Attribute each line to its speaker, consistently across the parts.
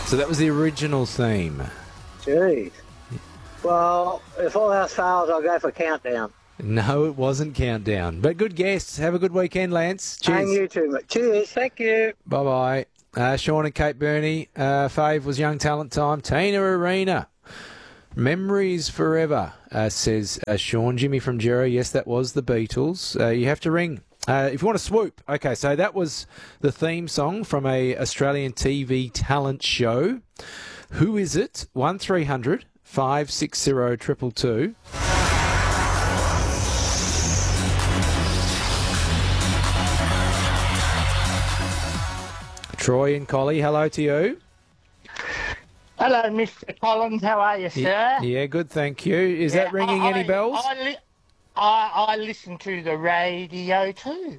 Speaker 1: So that was the original theme.
Speaker 2: Jeez. Well, if all else fails, I'll go for Countdown.
Speaker 1: No, it wasn't Countdown. But good guess. Have a good weekend, Lance. Cheers.
Speaker 2: And you too, mate. Cheers. Thank you.
Speaker 1: Bye-bye. Sean and Kate Burney. Fave was Young Talent Time. Tina Arena. Memories Forever, says Sean. Jimmy from Jera. Yes, that was the Beatles. You have to ring. If you want to swoop. Okay, so that was the theme song from a Australian TV talent show. Who is it? 1300 560 222. Troy and Collie, hello to you.
Speaker 3: Hello, Mr. Collins. How are you, sir?
Speaker 1: Yeah, good, thank you. Is that ringing any bells?
Speaker 3: I listen to the radio too.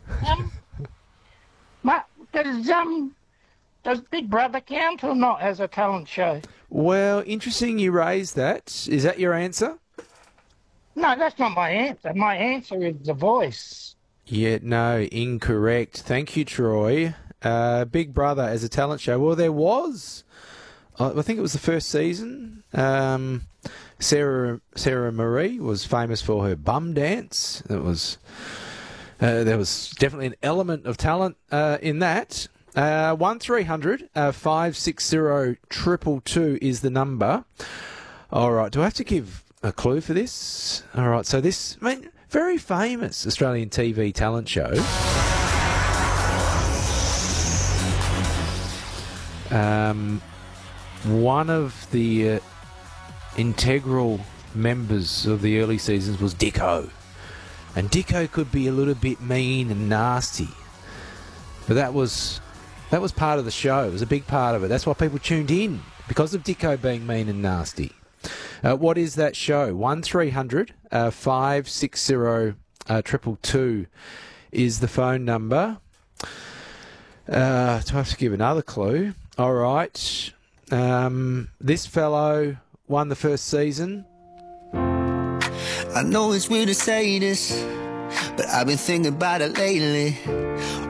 Speaker 3: Does Big Brother count or not as a talent show?
Speaker 1: Well, interesting you raised that. Is that your answer?
Speaker 3: No, that's not my answer. My answer is The Voice.
Speaker 1: Yeah, no, incorrect. Thank you, Troy. Big Brother as a talent show. Well, there was. I think it was the first season. Sarah Marie was famous for her bum dance. There was definitely an element of talent in that. 1300 560 222 is the number. All right. Do I have to give a clue for this? All right. So this, very famous Australian TV talent show. One of the integral members of the early seasons was Dicko. And Dicko could be a little bit mean and nasty. But that was part of the show. It was a big part of it. That's why people tuned in, because of Dicko being mean and nasty. What is that show? 1300 560 222 is the phone number. Do I have to give another clue? All right. This fellow won the first season.
Speaker 4: I know it's weird to say this, but I've been thinking about it lately.